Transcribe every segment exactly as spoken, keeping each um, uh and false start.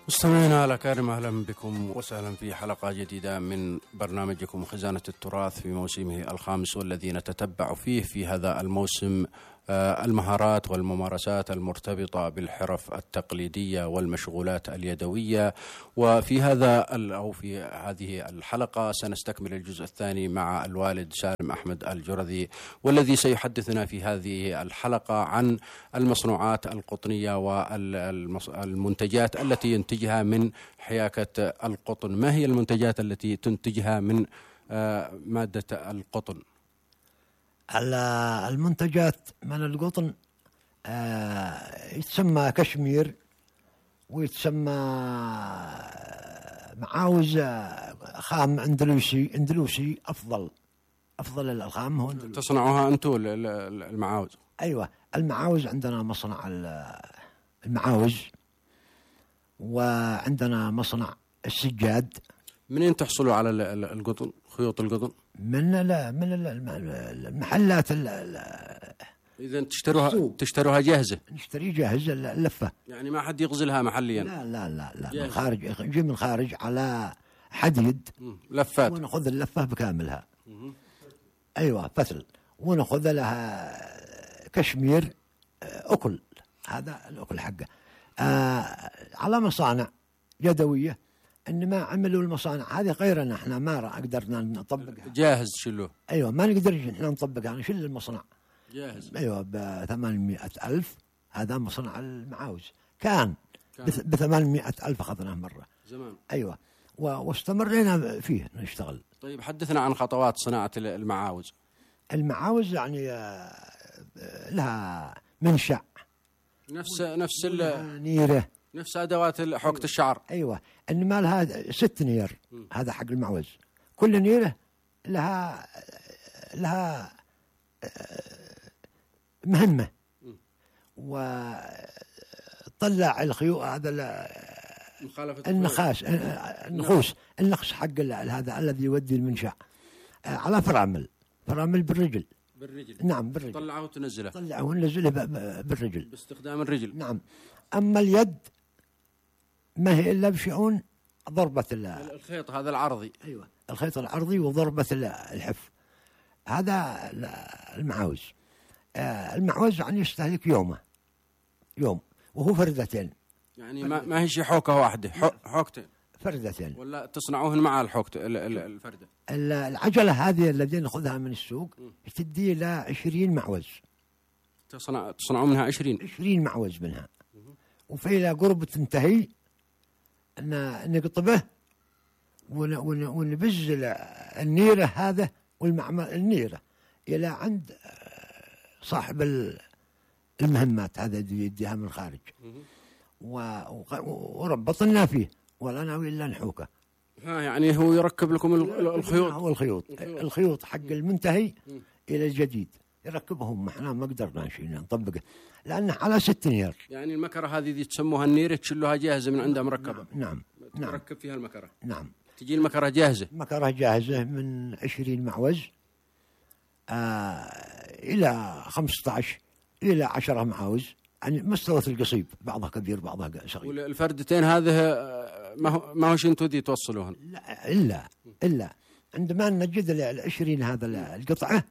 مستمعينا الأكارم، أهلا بكم وسهلا في حلقة جديدة من برنامجكم خزانة التراث في موسمه الخامس، والذي نتتبع فيه في هذا الموسم المهارات والممارسات المرتبطة بالحرف التقليدية والمشغولات اليدوية. وفي هذا أو في هذه الحلقة سنستكمل الجزء الثاني مع الوالد سالم أحمد الجرذي، والذي سيحدثنا في هذه الحلقة عن المصنوعات القطنية والمنتجات التي ينتجها من حياكة القطن. ما هي المنتجات التي تنتجها من مادة القطن؟ المنتجات من القطن يتسمى كشمير، ويتسمى معاوز خام اندلسي اندلسي افضل افضل الخام. هو تصنعوها انتم المعاوز؟ ايوه، المعاوز عندنا مصنع المعاوز، وعندنا مصنع السجاد. منين تحصلوا على القطن، خيوط القطن؟ من لا من المحلات. إذا تشتروها تشتروها جاهزة؟ نشتري جاهز اللفة، يعني ما حد يغزلها محليا؟ لا لا لا لا من خارج، يجي من خارج على حديد لفات، ونأخذ اللفة بكاملها. أيوة فتل، ونأخذ لها كشمير أكل، هذا الأكل حقه آه على مصانع يدوية. إنما عملوا المصانع هذه غيرنا، إحنا ما قدرنا نطبقها جاهز. شلو؟ أيوة ما نقدر إحنا نطبقها، نشيل المصنع جاهز. أيوة بثمانمائة ألف. هذا مصنع المعاوز كان, كان. بثمانمائة ألف أخذناه مرة زمان. أيوة، واستمرينا فيه نشتغل. طيب حدثنا عن خطوات صناعة المعاوز. المعاوز يعني لها منشأ، نفس نفس نيرة، نفس أدوات حوكة الشعر. أيوة، إنما لها ست نير. م. هذا حق المعوز، كل نيرة لها لها مهمة. م. وطلع الخيوط هذا النخاس النخوس النخس حق هذا الذي يودي المنشأ على فرامل فرامل بالرجل بالرجل نعم بالرجل. طلعه وتنزله طلعه ونزله بالرجل باستخدام الرجل. نعم. أما اليد ما هي إلا بشؤون ضربة الخيط هذا العرضي. أيوة، الخيط العرضي وضربة الحف. هذا المعاوز. المعوز يعني يستهلك يومه يوم، وهو فردتين. يعني ما ما هي شي حوكة واحدة، حوكتين فردتين، ولا تصنعوهن مع الحوكة الفردة؟ العجلة هذه التي نأخذها من السوق تدي إلى عشرين معوز. تصنع تصنعوا منها عشرين عشرين معوز منها. وفي إلى قرب تنتهي نقطبه ونبز النيرة هذا والمعمل النيرة إلى عند صاحب المهمات هذا يديها من الخارج، وربطنا فيه ولا ناوي إلا نحوكه. ها يعني هو يركب لكم الخيوط؟ هو الخيوط الخيوط حق المنتهي إلى الجديد يركبهم. احنا ما قدرنا شيء نطبقه لأنه على ست نير. يعني المكرة هذه دي تسموها النيرة، تشلوها جاهزة من عندها مركبة؟ نعم نعم. تركب فيها المكرة؟ نعم. تجي المكرة جاهزة؟ مكرة جاهزة من عشرين معوز آه إلى خمسة عشر إلى عشرة معاوز، يعني مستوى القصيب، بعضها كبير بعضها صغير. والفردتين هذه ما هو ما هوش انتوا دي توصلوهن؟ لا إلا إلا عندما نجد العشرين هذا القطعة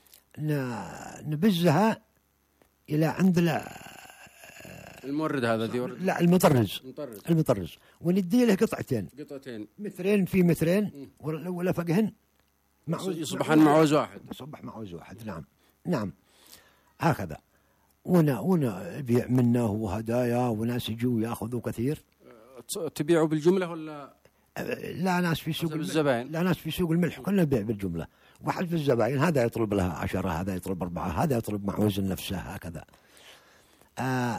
نبزها إلى عند المورد هذا دي ورد؟ لا المطرز المطرز, المطرز. وندي له قطعتين قطعتين مترين في مترين ولا فقهن معوز، يصبحن معوز واحد. يصبح معوز واحد. نعم نعم هكذا. ونا ونا بيع منه وهدايا، وناس يجوا ياخذوا كثير. تبيعوا بالجملة ولا؟ لا ناس في سوق الزبائن. لا ناس في سوق الملح كلنا نبيع بالجملة، وحسب الزبائن. هذا يطلب لها عشرة، هذا يطلب أربعة، هذا يطلب معوز نفسه هكذا. آه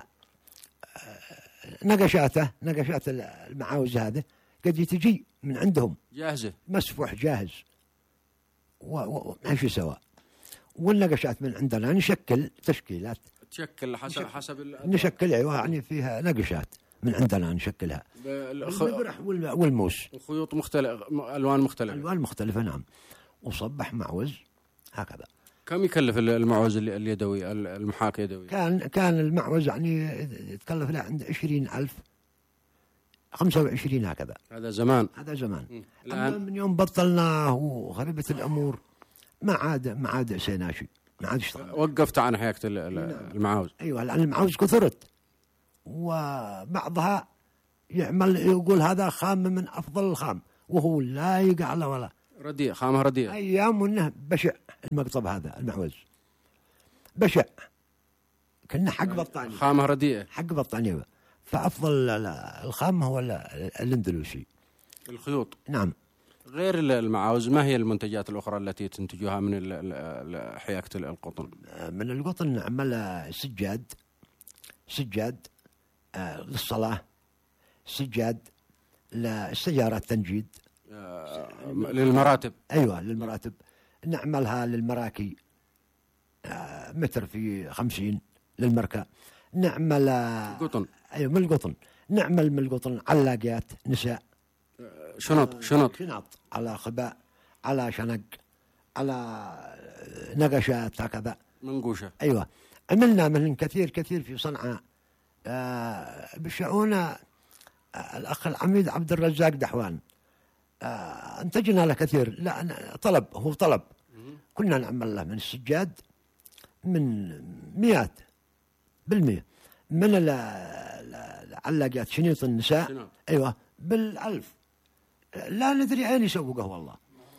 نقشاته نقشات المعاوز هذا قد تجي من عندهم جاهزة مسفوح جاهز وماشي سوا. والنقشات من عندنا نشكل تشكيلات، تشكل حسب نشكل. حسب نشكل أيوة، يعني فيها نقشات من عندنا نشكلها بالخ... والموس. الخيوط مختلفة، ألوان مختلفة ألوان مختلفة. نعم. وصبح معوز هكذا. كم يكلف المعوز اليدوي المحاكي يدوي؟ كان كان المعوز يعني يتكلف له عند عشرين ألف خمسة وعشرين هكذا. هذا زمان. هذا زمان. الآن من يوم بطلناه وخربت الأمور ما عاد ما عاد سينا شيء، ما عاد اشتغل. وقفت عن حياكة المعاوز. أيوة لأن المعاوز كثرت، وبعضها يعمل يقول هذا خام من أفضل الخام وهو لا يقع له ولا رديء، خامة رديء. أيام وإنه بشع المقطب هذا المعوز بشع، كنا حق بطانية، خامة رديئة، حق بطانية. فأفضل الخام هو الأندلسي الخيوط. نعم. غير المعاوز ما هي المنتجات الأخرى التي تنتجها من حياكة القطن؟ من القطن نعمل سجاد، سجاد آه للصلاة، سجاد للسيارات تنجيد، آه للمراتب. أيوة للمراتب. نعملها للمراكي آه متر في خمسين للمركة. نعمل قطن. أيوة من القطن. نعمل من القطن علاقات نساء، شنط شنط شنط على خباء، على شنق، على نقشات هكذا، منقوشة. أيوة عملنا من كثير كثير في صنعاء. آه بشعونا آه الأخ العميد عبد الرزاق دحوان آه انتجنا له كثير. لا طلب، هو طلب. كنا نعمل له من السجاد من مئات بالمئة، من العلاقات شنيط النساء شنو؟ أيوة بالألف، لا ندري أين يسوقه والله.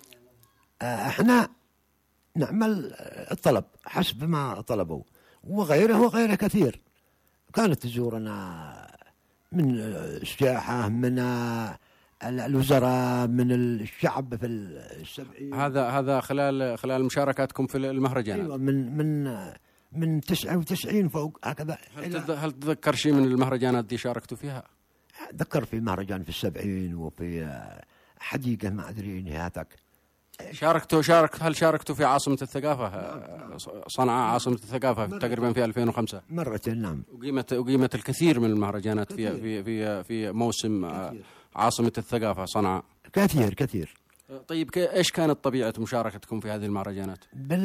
آه احنا نعمل الطلب حسب ما طلبوا، وغيره وغيره كثير. كانت تزورنا من السياحة، من الوزراء، من الشعب في السبعين. هذا هذا خلال خلال مشاركاتكم في المهرجان. أيوة من من من تسعة وتسعين فوق هكذا. هل هل تتذكر شيء من المهرجانات دي شاركتوا فيها؟ ذكر في مهرجان في السبعين، وفي حديقة ما أدري نهايتك. شاركتوا شارك هل شاركتوا في عاصمة الثقافة صنعاء، عاصمة الثقافة تقريبا في ألفين وخمسة مرتين نعم. وقيمت وقيمت الكثير من المهرجانات في في في في موسم كثير. عاصمة الثقافة صنعاء كثير كثير. طيب ايش كانت طبيعة مشاركتكم في هذه المهرجانات؟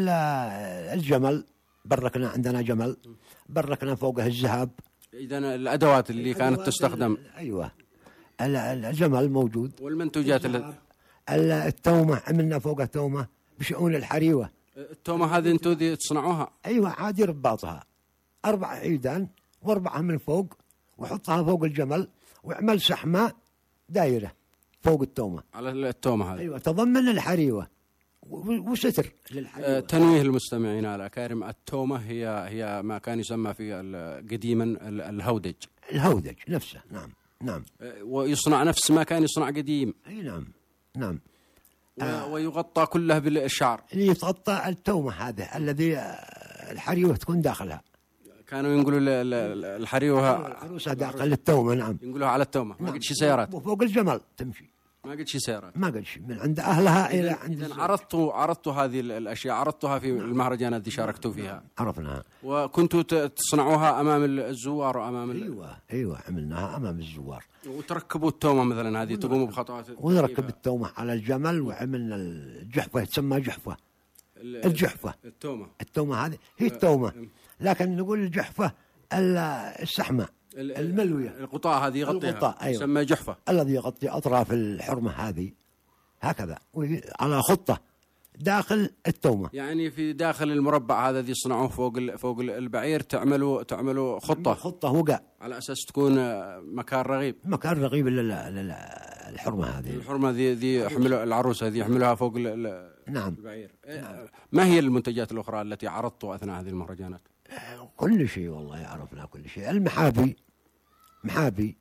بالجمل بركنا، عندنا جمل بركنا فوقه الذهب. إذا الأدوات اللي كانت تستخدم. أيوة الجمل موجود. والمنتوجات اللي التومة عملنا فوقها تومة بشؤون الحريوة. التومة هذه انتو دي تصنعوها؟ أيوة عادي رباطها أربع عيدان وأربعة من فوق، وحطها فوق الجمل وعمل سحمة دايرة فوق التومة على التومة هذه. أيوة تضمن الحريوة وستر للحريوة. أه تنويه المستمعين على كارم، التومة هي هي ما كان يسمى في قديما الهودج. الهودج نفسه نعم نعم. أه ويصنع نفس ما كان يصنع قديم. أي نعم نعم. آه ويغطى كله بالشعر. اللي يتغطى التومة هذا الذي الحريوة تكون داخلها. كانوا ينقلوا الحريوة العروسة داخل التومة نعم. ينقلوها على التومة. ما قد شي سيارات. وفوق الجمل تمشي. ما قد شي سيارات. ما قد شي من عند أهلها إلى عند. إذن عرضتوا عرضتوا هذه الأشياء، عرضتوها في المهرجانات اللي شاركتوا فيها. عرفناها. وكنتوا تصنعوها أمام الزوار وأمام. أيوة أيوة عملناها أمام الزوار. وتركبوا التومة مثلا هذه تقوموا بخطوات. ونركب التومة على الجمل، وعملنا الجحفة تسمى جحفة. الجحفة التومة التومة هذه هي التومة، لكن نقول الجحفة السحمة الملوية. القطاع هذه يغطيها أيوة. يسمى جحفة، الذي يغطي أطراف الحرمة هذه هكذا على خطة داخل التومة. يعني في داخل المربع هذا ذي يصنعوه فوق فوق البعير، تعملوا تعملوا خطة خطة وقع على أساس تكون مكان رغيب مكان رغيب للحرمة هذه. الحرمة ذي ذي يحملوا العروسة ذي يحملوها فوق نعم البعير. نعم. ما هي المنتجات الأخرى التي عرضتوا أثناء هذه المهرجانات؟ كل شيء والله عرفنا كل شيء. المحابي محابي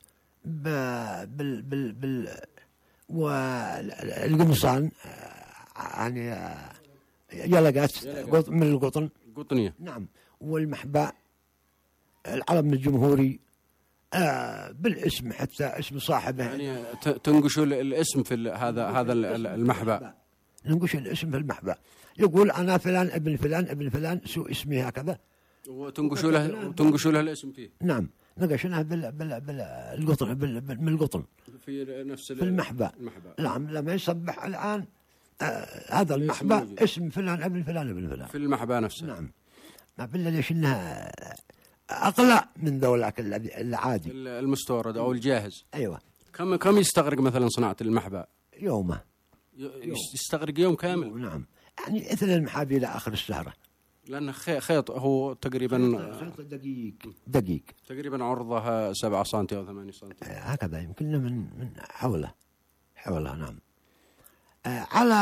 بال بال بال والقمصان يعني يلقات من القطن قطنية نعم. والمحباء العلم الجمهوري آه بالاسم حتى اسم صاحبه، يعني تنقشوا الاسم في هذا هذا المحباء. ننقش الاسم في المحباء، يقول أنا فلان ابن فلان ابن فلان سو اسمي هكذا، وتنقشوا له وتنقشوا له الاسم فيه. نعم نقشناه بال بال بالقطن بال من القطن في نفس في المحباء. نعم لما يصبح الآن آه هذا المحباء اسم فلان ابن فلان ابن فلان في المحباء نفسه. نعم. ما بالله ليش إنها أقلع من ذولاك العادي المستورد أو الجاهز. أيوة. كم كم يستغرق مثلا صناعة المحبأ؟ يومه يستغرق يوم كامل. نعم، يعني اثنى المحابي إلى آخر السهرة، لأن خيط هو تقريبا خيط دقيق دقيق تقريبا عرضها سبعة سنتي أو ثمانية سنتي هكذا، يمكن من من حوله حوله. نعم. آه على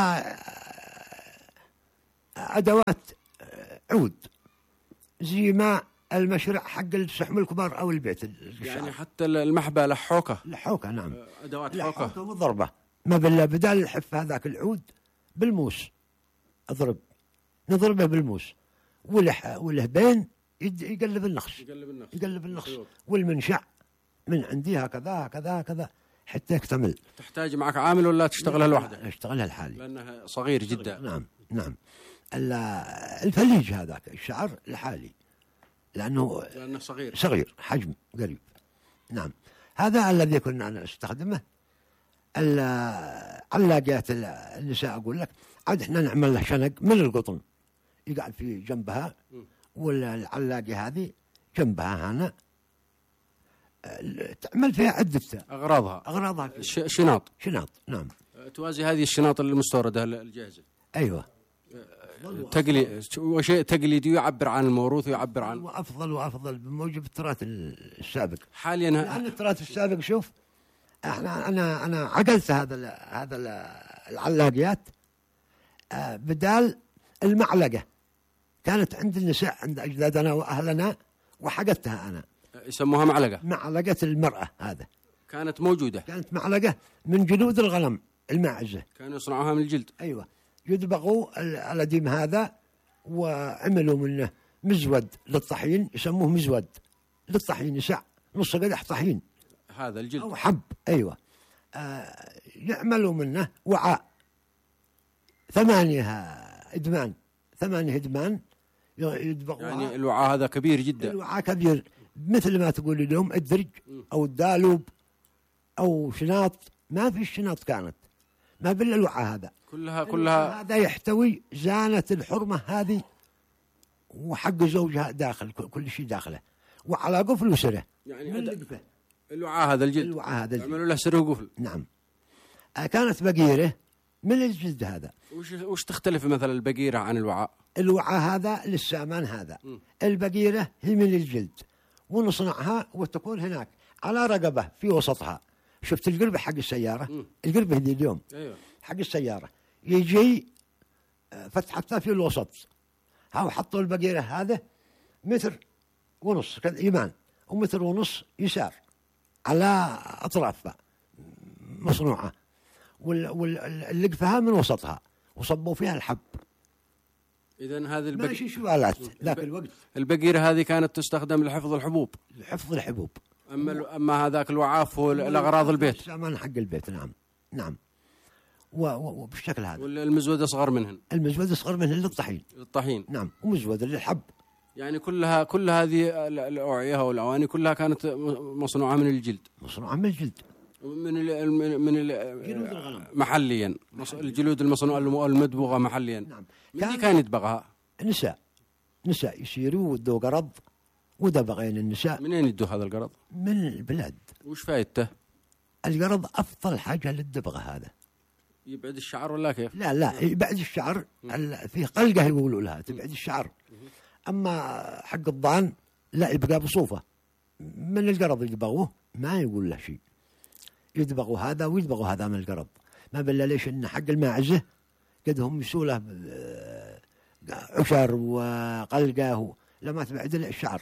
آه أدوات آه عود زي ما المشرع حق السحم الكبار أو البيت الشعر. يعني حتى المحبأ لحوكة لحوكة. نعم، أدوات حوكة. لحوكة وضربة، ما بالله بدال الحف هذاك العود بالموس اضرب نضربه بالموس، والح والهبين يقلب النخش يقلب النخش يقلب النخش والمنشع من عندي هكذا هكذا هكذا حتى يكتمل. تحتاج معك عامل ولا تشتغلها لوحدك؟ اشتغلها لحالي لأنه صغير جدا. نعم نعم. الفليج هذاك الشعر لحالي لأنه لأنه صغير صغير حجم قريب. نعم، هذا الذي كنا نستخدمه. العلاقات النساء أقول لك عاد احنا نعمل له شنق من القطن يقعد في جنبها، والعلاقة هذه جنبها هنا تعمل فيها عدة أغراضها أغراضها ش... شناط شناط. نعم، توازي هذه الشناط المستوردة الجاهزة. أيوة، تقلي وشيء تقليدي يعبر عن الموروث ويعبر عن وأفضل وأفضل بموجب التراث السابق. حاليا لأن التراث السابق شوف احنا انا انا عقلت هذا ال هذا ال العلاقيات آه بدال المعلقه كانت عند النساء عند اجدادنا واهلنا وحقتها انا. يسموها معلقه. معلقه المراه هذا كانت موجوده، كانت معلقه من جلود الغنم الماعزه، كانوا يصنعوها من الجلد. ايوه، يدبغوا الاديم هذا وعملوا منه مزود للطحين، يسموه مزود للطحين، يسع نص قدح طحين هذا الجلد أو حب. أيوة، آه يعملوا منه وعاء ثمانية إدمان ثمانية إدمان يدبغوها. يعني الوعاء هذا كبير جدا. الوعاء كبير مثل ما تقول اليوم الدرج أو الدالوب أو شناط. ما في الشناط كانت، ما بالله الوعاء هذا كلها كلها هذا يحتوي زانة الحرمة هذه وحق زوجها داخل، كل شيء داخله وعلى قفل وسره. يعني الوعاء هذا الجلد الوعاء هذا يعملوا له سر وقفل. نعم. آه كانت بقيره من الجلد هذا. وش وش تختلف مثلا البقيره عن الوعاء؟ الوعاء هذا للسامان هذا، م. البقيره هي من الجلد ونصنعها وتكون هناك على رقبه في وسطها. شفت القربه حق السياره؟ م. القربه هذه اليوم أيوة. حق السياره يجي فتحتها في الوسط، هاو حطوا البقيره هذا متر ونص كذا يمان ومتر ونص يسار على أطرافها مصنوعة، واللقفها من وسطها وصبوا فيها الحب. إذن هذه البق... ماشي شوالات ذاك الوقت. البقيرة هذه كانت تستخدم لحفظ الحبوب. لحفظ الحبوب. أما أما هذاك الوعاف هو الأغراض البيت. السامان حق البيت. نعم نعم. وبالشكل هذا. والمزود أصغر منهن. المزود أصغر منهن للطحين. للطحين. نعم، ومزود للحب. يعني كلها كل هذه الأوعية والأواني كلها كانت مصنوعة من الجلد. مصنوعة من الجلد. من ال من من جلود الغنم. محليا. الجلود المصنوعة المدبوغة محليا. نعم. من كان يدبغها؟ نساء. نساء يسيروا ودوا قرض ودبغين النساء. منين يدوا هذا القرض؟ من البلاد. وش فايدته؟ القرض أفضل حاجة للدبغة هذا. يبعد الشعر ولا كيف؟ لا لا يبعد الشعر. فيه قلقة يقولوا لها تبعد الشعر. أما حق الضان لا يبقى بصوفة. من القرض يدبغوه ما يقول له شيء، يدبغوا هذا ويدبغوا هذا من القرض. ما بالله ليش إن حق الماعزة قد هم يسوله عشر وقلقة لما تبعد الشعر.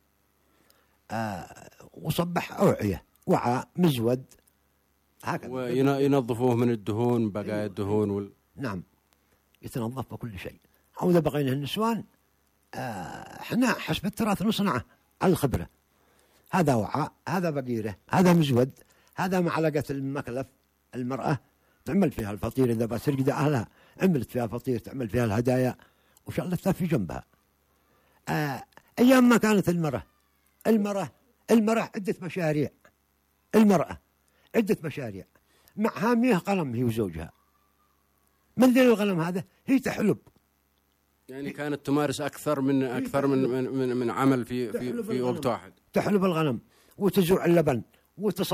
آه وصبح أوعية وعاء مزود هكذا، وينظفوه من الدهون بقايا الدهون وال... نعم يتنظف بكل شيء. عودة بقينا النسوان احنا حسب التراث نصنعه على الخبرة. هذا وعاء، هذا بقيرة، هذا مزود، هذا معلقة المكلف. المرأة تعمل فيها الفطير إذا بترقد أهلها، عملت فيها فطير تعمل فيها الهدايا وشغلتها في جنبها. آه أيام ما كانت المرأة المرأة المرأة عدة مشاريع. المرأة عدة مشاريع معها مية قلم هي وزوجها. من ذي القلم هذا هي تحلب. يعني كانت تمارس أكثر من أكثر من من من, من عمل في في في وقت واحد. تحلب الغنم وتزرع اللبن وتص